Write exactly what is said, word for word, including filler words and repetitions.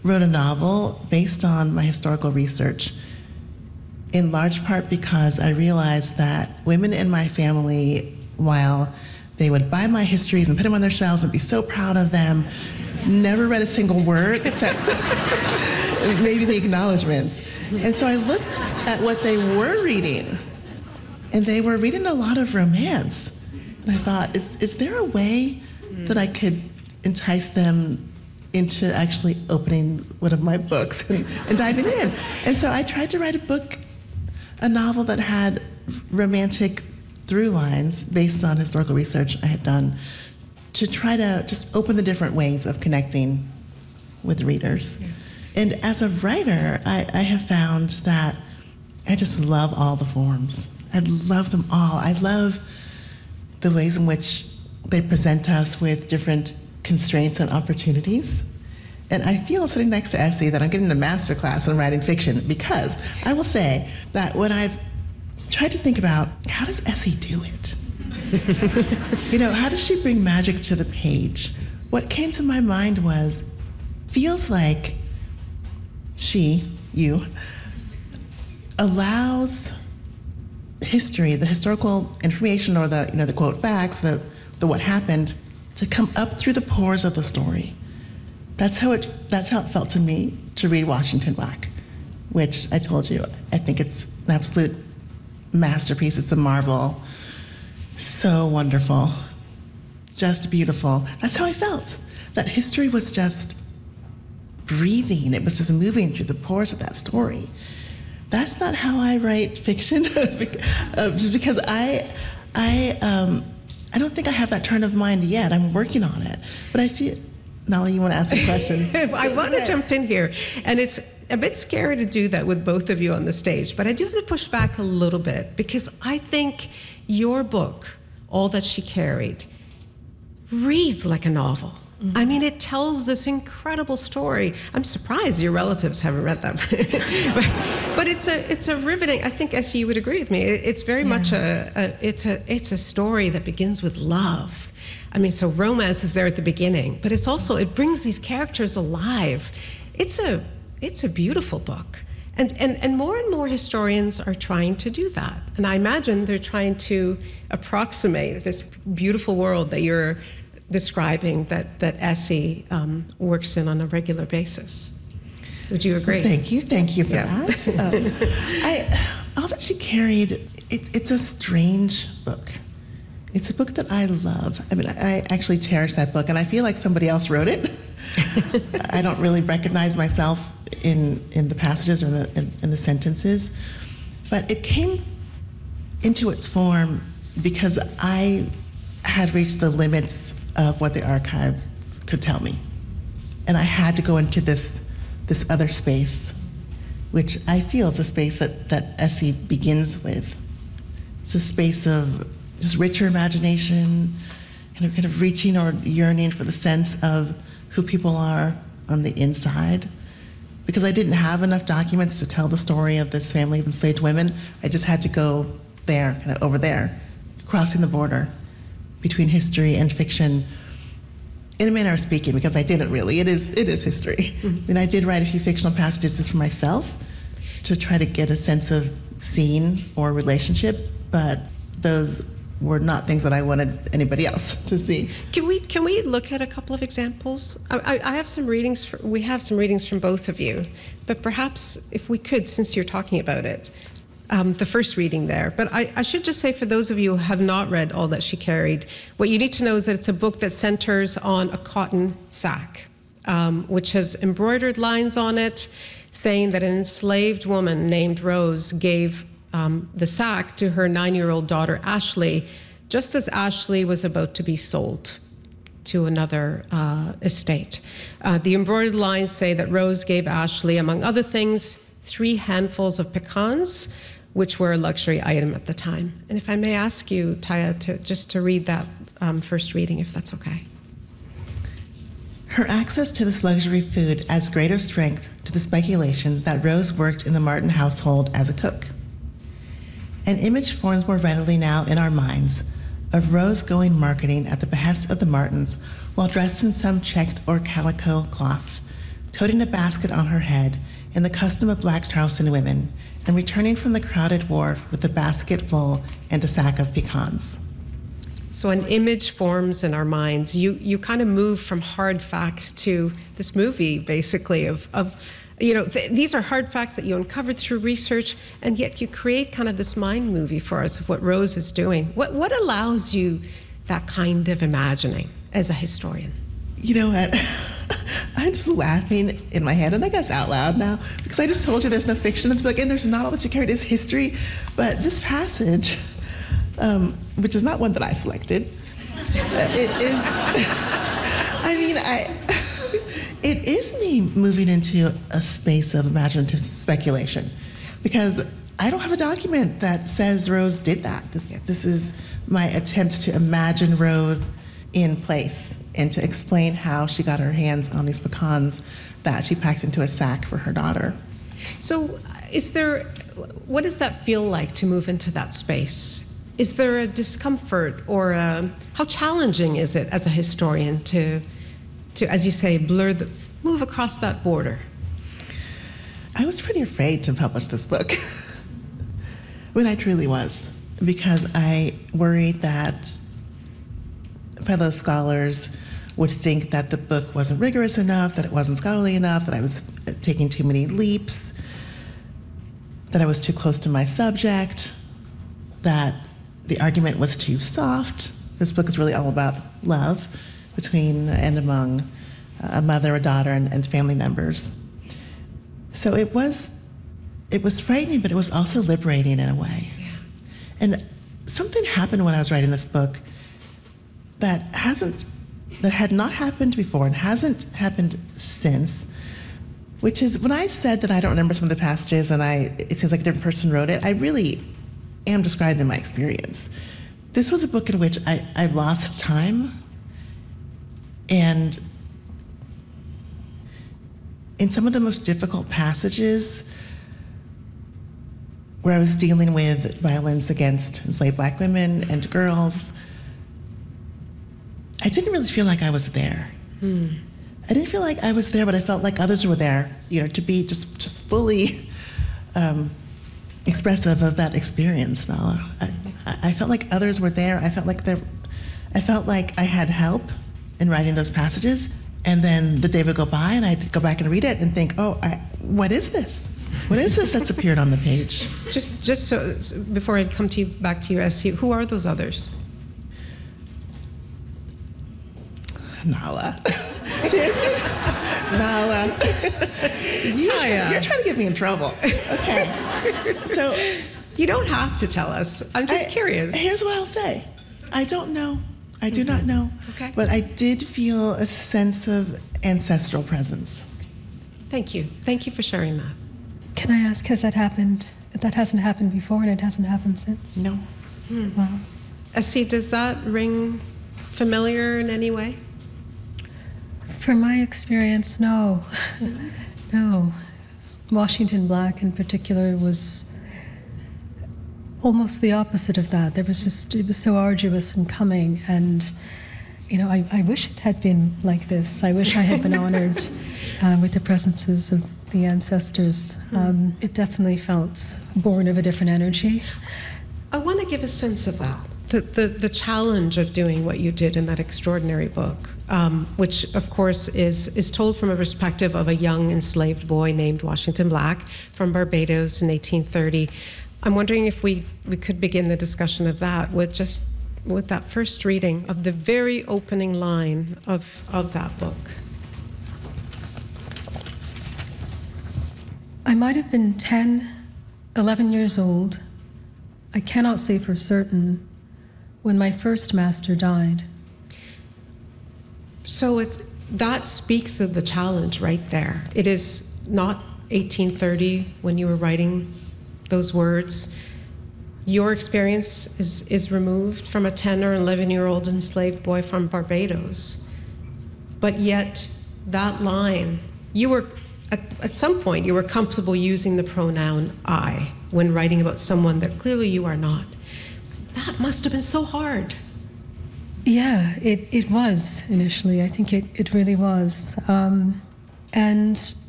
wrote a novel based on my historical research, in large part because I realized that women in my family, while they would buy my histories and put them on their shelves and be so proud of them, never read a single word except maybe the acknowledgments. And so I looked at what they were reading, and they were reading a lot of romance. And I thought, is, is there a way that I could entice them into actually opening one of my books and, and diving in? And so I tried to write a book, a novel that had romantic through lines based on historical research I had done, to try to just open the different ways of connecting with readers. Yeah. And as a writer, I, I have found that I just love all the forms. I love them all. I love the ways in which they present us with different constraints and opportunities. And I feel sitting next to Essie that I'm getting a master class in writing fiction, because I will say that when I've tried to think about, how does Essie do it? You know, how does she bring magic to the page? What came to my mind was, feels like she, you, allows history, the historical information, or the, you know, the quote facts, the, the what happened, to come up through the pores of the story. That's how it, that's how it felt to me to read Washington Black, which I told you, I think it's an absolute masterpiece. It's a marvel. So wonderful, just beautiful. That's how I felt. That history was just breathing. It was just moving through the pores of that story. That's not how I write fiction, just because I, I, um, I don't think I have that turn of mind yet. I'm working on it, but I feel. Nolly, you want to ask me a question? I want to jump in here, and it's a bit scary to do that with both of you on the stage, but I do have to push back a little bit, because I think your book, All That She Carried, reads like a novel. Mm-hmm. I mean, it tells this incredible story. I'm surprised your relatives haven't read that. but, but it's a it's a riveting. I think, Essie, you would agree with me. It, it's very yeah. much a, a it's a it's a story that begins with love. I mean, so romance is there at the beginning, but it's also, it brings these characters alive. It's a it's a beautiful book. And, and and more and more historians are trying to do that. And I imagine they're trying to approximate this beautiful world that you're describing, that, that Essie um, works in on a regular basis. Would you agree? Well, thank you. Thank you for yeah. that. um, I, All That She Carried, it, it's a strange book. It's a book that I love. I mean, I actually cherish that book, and I feel like somebody else wrote it. I don't really recognize myself in in the passages or the, in, in the sentences, but it came into its form because I had reached the limits of what the archives could tell me, and I had to go into this this other space, which I feel is a space that that Essie begins with. It's a space of just richer imagination, and kind of reaching or yearning for the sense of who people are on the inside. Because I didn't have enough documents to tell the story of this family of enslaved women, I just had to go there, kind of over there, crossing the border between history and fiction, in a manner of speaking, because I didn't really. It is it is history. Mm-hmm. I mean, I did write a few fictional passages just for myself to try to get a sense of scene or relationship, but those were not things that I wanted anybody else to see. Can we can we look at a couple of examples? I, I have some readings. For, we have some readings from both of you, but perhaps if we could, since you're talking about it, um, the first reading there. But I, I should just say, for those of you who have not read All That She Carried, what you need to know is that it's a book that centers on a cotton sack, um, which has embroidered lines on it, saying that an enslaved woman named Rose gave Um, the sack to her nine-year-old daughter, Ashley, just as Ashley was about to be sold to another uh, estate. Uh, the embroidered lines say that Rose gave Ashley, among other things, three handfuls of pecans, which were a luxury item at the time. And if I may ask you, Taya, to just to read that um, first reading, if that's okay. Her access to this luxury food adds greater strength to the speculation that Rose worked in the Martin household as a cook. An image forms more readily now in our minds of Rose going marketing at the behest of the Martins while dressed in some checked or calico cloth toting a basket on her head in the custom of black Charleston women, and returning from the crowded wharf with a basket full and a sack of pecans. So an image forms in our minds. You you kind of move from hard facts to this movie, basically, of, of you know, th- these are hard facts that you uncovered through research, and yet you create kind of this mind movie for us of what Rose is doing. What what allows you that kind of imagining as a historian? You know what? I'm just laughing in my head, and I guess out loud now, because I just told you there's no fiction in this book, and there's not all that you carried is history. But this passage, um, which is not one that I selected, it is, I mean, I, it is me moving into a space of imaginative speculation, because I don't have a document that says Rose did that. This, yeah. this is my attempt to imagine Rose in place and to explain how she got her hands on these pecans that she packed into a sack for her daughter. So is there, what does that feel like to move into that space? Is there a discomfort, or a, how challenging is it as a historian to, to, as you say, blur the, move across that border? I was pretty afraid to publish this book when I truly was, because I worried that fellow scholars would think that the book wasn't rigorous enough, that it wasn't scholarly enough, that I was taking too many leaps, that I was too close to my subject, that the argument was too soft. This book is really all about love between and among a mother, a daughter, and, and family members. So it was, it was frightening, but it was also liberating in a way. Yeah. And something happened when I was writing this book that hasn't, that had not happened before and hasn't happened since, which is when I said that I don't remember some of the passages and I, it seems like a different person wrote it, I really am describing my experience. This was a book in which I, I lost time, and in some of the most difficult passages where I was dealing with violence against enslaved black women and girls, I didn't really feel like I was there. Hmm. I didn't feel like I was there, but I felt like others were there, you know, to be just, just fully um, expressive of that experience, Nala. I, I felt like others were there. I felt like there, I felt like I had help in writing those passages. And then the day would go by, and I'd go back and read it and think, oh, I, what is this? What is this that's appeared on the page? Just, just so, so before I come to you, back to you, S C, who are those others? Nala. Nala. You, you're trying to get me in trouble. Okay. So you don't have to tell us. I'm just I, curious. Here's what I'll say. I don't know. I do mm-hmm. not know. Okay. But I did feel a sense of ancestral presence. Thank you. Thank you for sharing that. Can I ask, has that happened? That hasn't happened before and it hasn't happened since? No. Hmm. Wow. S C, does that ring familiar in any way? From my experience, no. No. Washington Black in particular was almost the opposite of that. There was just, it was so arduous in coming, and you know, I, I wish it had been like this. I wish I had been honored uh, with the presences of the ancestors. Um, it definitely felt born of a different energy. I want to give a sense of that. The, the, the challenge of doing what you did in that extraordinary book, um, which of course is, is told from a perspective of a young enslaved boy named Washington Black from Barbados in eighteen thirty. I'm wondering if we, we could begin the discussion of that with just with that first reading of the very opening line of, of that book. I might have been ten, eleven years old. I cannot say for certain, when my first master died. So it's, that speaks of the challenge right there. It is not eighteen thirty when you were writing those words. Your experience is, is removed from a ten or eleven year old enslaved boy from Barbados. But yet that line, you were, at, at some point, you were comfortable using the pronoun I when writing about someone that clearly you are not. That must have been so hard. Yeah, it, it was initially. I think it, it really was. Um, And